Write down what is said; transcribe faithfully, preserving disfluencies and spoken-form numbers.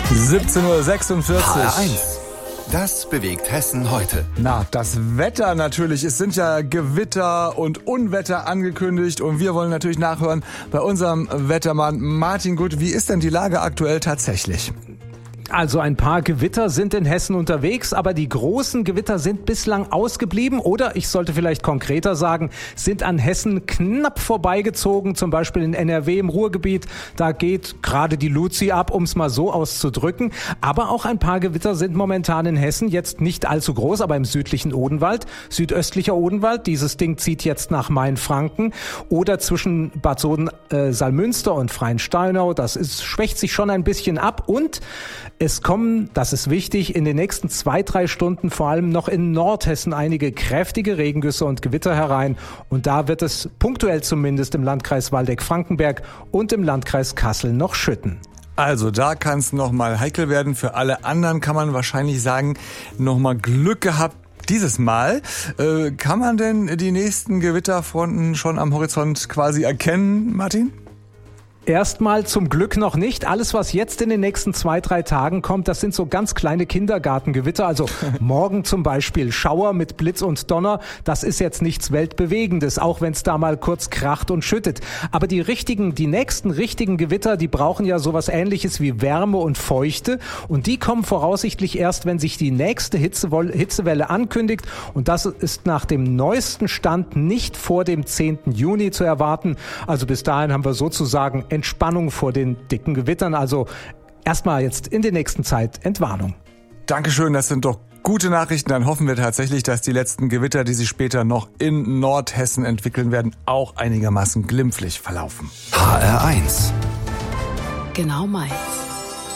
siebzehn Uhr sechsundvierzig. H R eins. Das bewegt Hessen heute. Na, das Wetter natürlich. Es sind ja Gewitter und Unwetter angekündigt und wir wollen natürlich nachhören bei unserem Wettermann Martin Gut. Wie ist denn die Lage aktuell tatsächlich? Also ein paar Gewitter sind in Hessen unterwegs, aber die großen Gewitter sind bislang ausgeblieben oder, ich sollte vielleicht konkreter sagen, sind an Hessen knapp vorbeigezogen, zum Beispiel in N R W im Ruhrgebiet. Da geht gerade die Luzi ab, um es mal so auszudrücken. Aber auch ein paar Gewitter sind momentan in Hessen, jetzt nicht allzu groß, aber im südlichen Odenwald, südöstlicher Odenwald. Dieses Ding zieht jetzt nach Mainfranken oder zwischen Bad Soden-Salmünster und Freinsteinau. Das ist, schwächt sich schon ein bisschen ab und es kommen, das ist wichtig, in den nächsten zwei, drei Stunden vor allem noch in Nordhessen einige kräftige Regengüsse und Gewitter herein. Und da wird es punktuell zumindest im Landkreis Waldeck-Frankenberg und im Landkreis Kassel noch schütten. Also da kann es nochmal heikel werden. Für alle anderen kann man wahrscheinlich sagen, nochmal Glück gehabt. Dieses Mal, äh, kann man denn die nächsten Gewitterfronten schon am Horizont quasi erkennen, Martin? Erstmal zum Glück noch nicht. Alles, was jetzt in den nächsten zwei, drei Tagen kommt, das sind so ganz kleine Kindergartengewitter. Also morgen zum Beispiel Schauer mit Blitz und Donner. Das ist jetzt nichts Weltbewegendes, auch wenn es da mal kurz kracht und schüttet. Aber die richtigen, die nächsten richtigen Gewitter, die brauchen ja sowas Ähnliches wie Wärme und Feuchte. Und die kommen voraussichtlich erst, wenn sich die nächste Hitzewoll- Hitzewelle ankündigt. Und das ist nach dem neuesten Stand nicht vor dem zehnten Juni zu erwarten. Also bis dahin haben wir sozusagen Entspannung vor den dicken Gewittern. Also erstmal jetzt in der nächsten Zeit Entwarnung. Dankeschön, das sind doch gute Nachrichten. Dann hoffen wir tatsächlich, dass die letzten Gewitter, die sich später noch in Nordhessen entwickeln werden, auch einigermaßen glimpflich verlaufen. H R eins. Genau meins.